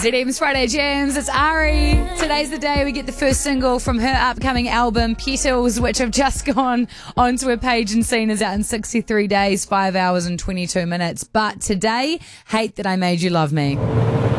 ZM's Friday Jams, it's Ari. Today's the day we get the first single from her upcoming album, Petals, which I've just gone onto her page and seen is out in 63 days, 5 hours and 22 minutes. But today, Hate That I Made You Love Me.